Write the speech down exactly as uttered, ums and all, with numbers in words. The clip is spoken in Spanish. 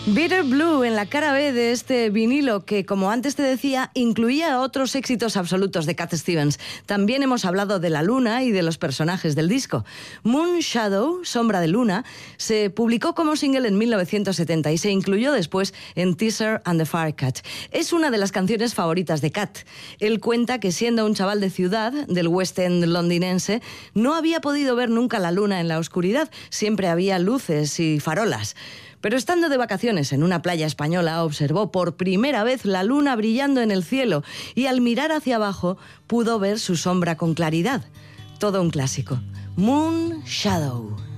Bitter Blue en la cara B de este vinilo que, como antes te decía, incluía otros éxitos absolutos de Cat Stevens. También hemos hablado de la luna y de los personajes del disco. Moon Shadow, Sombra de Luna, se publicó como single en mil novecientos setenta y se incluyó después en Teaser and the Firecat. Es una de las canciones favoritas de Cat. Él cuenta que, siendo un chaval de ciudad, del West End londinense, no había podido ver nunca la luna en la oscuridad. Siempre había luces y farolas. Pero estando de vacaciones en una playa española, observó por primera vez la luna brillando en el cielo y al mirar hacia abajo pudo ver su sombra con claridad. Todo un clásico. Moon Shadow.